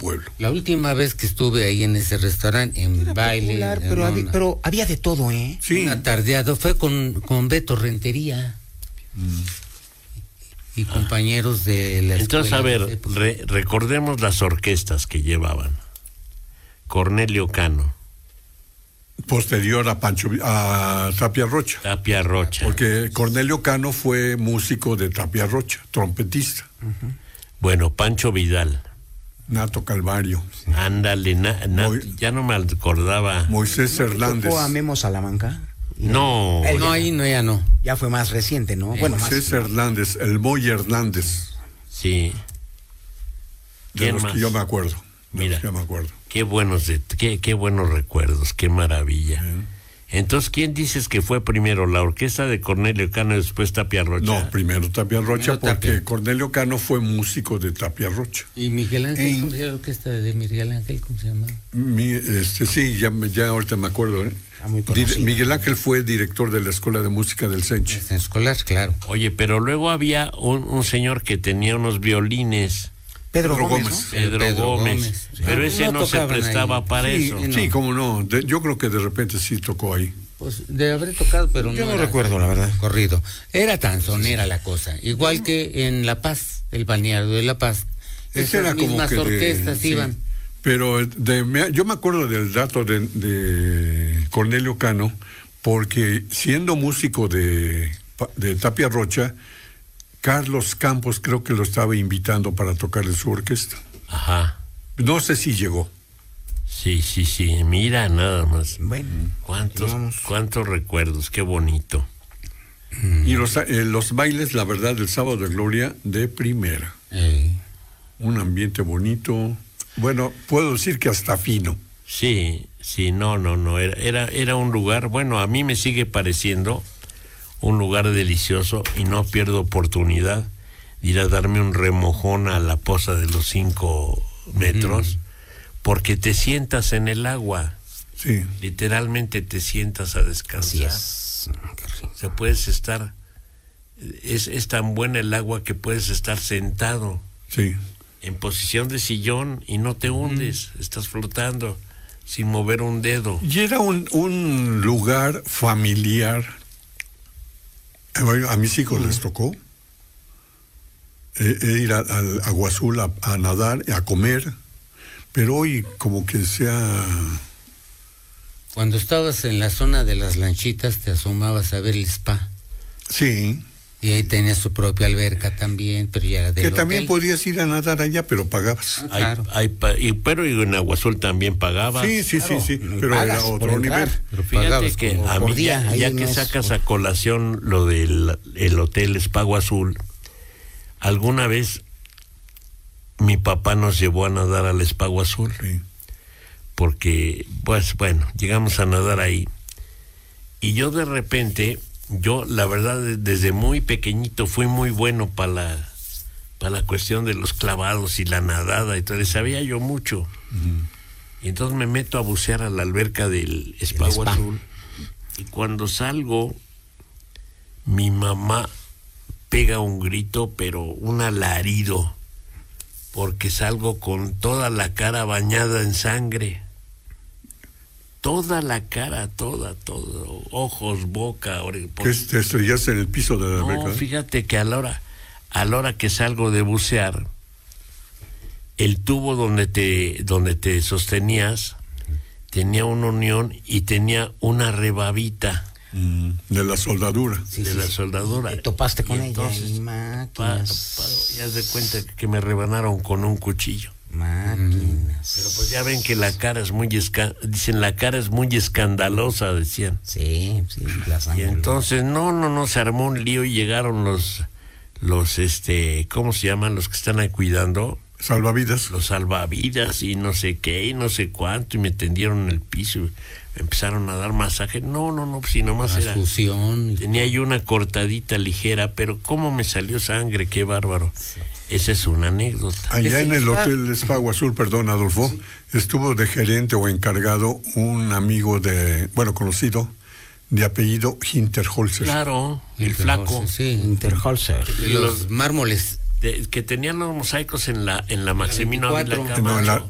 pueblo. La última vez que estuve ahí en ese restaurante, en Era baile, popular, pero había de todo, ¿eh? Sí. un atardeado, fue con Beto Rentería y compañeros de la escuela. Entonces, a ver, recordemos las orquestas que llevaban. Cornelio Cano. Posterior a Tapia Rocha. Tapia Rocha. Porque Cornelio Cano fue músico de Tapia Rocha, trompetista. Bueno, Pancho Vidal. Nato Calvario. Ándale, ya no me acordaba. Moisés Hernández. ¿Tocó a Memo Salamanca? No. No, ahí no, ya no. Ya fue más reciente, ¿no? Bueno, Moisés Hernández, el Moy Hernández. Sí. De ¿Quién los más? que yo me acuerdo. Mira. Yo me acuerdo. Qué buenos recuerdos, qué maravilla. Entonces, ¿quién dices que fue primero? ¿La orquesta de Cornelio Cano y después Tapia Rocha? No, primero Tapia Rocha, Primero porque Tapia. Cornelio Cano fue músico de Tapia Rocha. Y Miguel Ángel, ¿cómo se llama la orquesta de Miguel Ángel? ¿Cómo se llama? Sí, ya ahorita me acuerdo. muy conocido. Miguel Ángel fue director de la Escuela de Música del Senche. En escolar, claro. Oye, pero luego había un señor que tenía unos violines. Pedro Pedro Gómez, Gómez. ¿no? Pedro Gómez. Sí. Pero ese no se tocaban prestaba ahí. para Sí, eso. sí, cómo no. Yo creo que de repente sí tocó ahí. Pues de haber tocado, pero Yo no era recuerdo, la verdad. corrido. Era tanzonera la cosa. Igual que en La Paz, el balneario de La Paz. Ese Esas era como mismas que orquestas sí. iban. Pero yo me acuerdo del dato de Cornelio Cano, porque siendo músico de Tapia Rocha, Carlos Campos creo que lo estaba invitando para tocar en su orquesta. Ajá. No sé si llegó. Sí, mira nada más. Bueno, ¿Cuántos recuerdos? Qué bonito. Y los bailes, la verdad, del Sábado de Gloria, de primera. Un ambiente bonito. Bueno, puedo decir que hasta fino. Sí, no. Era un lugar, bueno, a mí me sigue pareciendo un lugar delicioso y no pierdo oportunidad de ir a darme un remojón a la poza de los 5 metros, porque te sientas en el agua. Sí. Literalmente te sientas a descansar. así es. O sea, puedes estar, es tan buena el agua que puedes estar sentado Sí. en posición de sillón y no te hundes, estás flotando sin mover un dedo. Y era un lugar familiar. A mis hijos les tocó ir al Agua Azul a nadar, a comer, pero hoy como que sea... Cuando estabas en la zona de las lanchitas, te asomabas a ver el spa. Sí, Y ahí tenía su propia alberca también, pero ya era del que también hotel. podías ir a nadar allá, pero pagabas. Claro. Pero en Agua Azul también pagabas. Sí, pero Pagas era por otro entrar. nivel. Pero fíjate Pagabas que como a por mí, día, ahí ya no que es sacas por- a colación lo del el hotel Agua Azul, alguna vez mi papá nos llevó a nadar al Agua Azul, Sí. porque, pues bueno, llegamos a nadar ahí. Y yo de repente, la verdad, desde muy pequeñito fui muy bueno para la cuestión de los clavados y la nadada, y todo, sabía yo mucho. Y entonces me meto a bucear a la alberca del Agua spa. Azul, y cuando salgo, mi mamá pega un grito, pero un alarido, porque salgo con toda la cara bañada en sangre. Toda la cara, todo, ojos, boca, Que te estrellaste en el piso de la no, alberca. fíjate que a la hora que salgo de bucear, el tubo donde te sostenías tenía una unión y tenía una rebabita De la soldadura. de la soldadura. Te topaste con Y ella entonces, y máquinas. ya de cuenta que me rebanaron con un cuchillo. Máquinas. Pero pues ya ven que la cara es muy dicen la cara es muy escandalosa, decían. Sí, la Y sangre. entonces no se armó un lío y llegaron los ¿cómo se llaman? Los que están ahí cuidando, Salvavidas. los salvavidas y no sé qué y no sé cuánto, y me tendieron en el piso y me empezaron a dar masaje. No, pues si nomás era, Transfusión. tenía yo una cortadita ligera, pero cómo me salió sangre, qué bárbaro. Esa es una anécdota. Allá Ese en el spa- Hotel Agua Azul, perdón, Adolfo, estuvo de gerente o encargado un amigo conocido, de apellido Hinterholzer. Claro, el flaco. Sí. Interholzer. Y los mármoles. Que tenían los mosaicos en la Maximino Ávila 24. No, Camacho.